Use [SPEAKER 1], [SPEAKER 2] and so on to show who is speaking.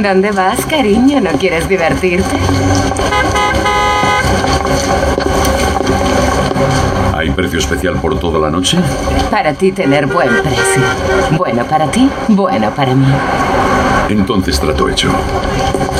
[SPEAKER 1] ¿Dónde vas, cariño? ¿No quieres divertirte?
[SPEAKER 2] ¿Hay precio especial por toda la noche?
[SPEAKER 1] Para ti tener buen precio. Bueno para ti, bueno para mí.
[SPEAKER 2] Entonces trato hecho.